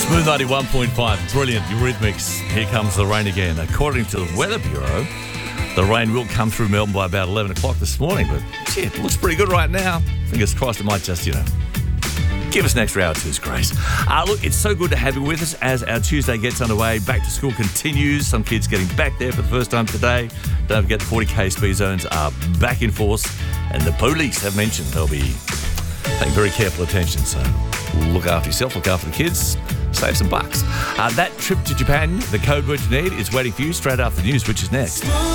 Smooth 91.5, brilliant, Eurythmics. Here comes the rain again. According to the Weather Bureau, the rain will come through Melbourne by about 11 o'clock this morning, but gee, it looks pretty good right now. Fingers crossed it might just, give us an extra hour or two's grace. Look, it's so good to have you with us as our Tuesday gets underway. Back to school continues. Some kids getting back there for the first time today. Don't forget the 40k speed zones are back in force, and the police have mentioned they'll be paying very careful attention. So look after yourself, look after the kids, save some bucks. That trip to Japan, the code word you need, is waiting for you straight after the news, which is next.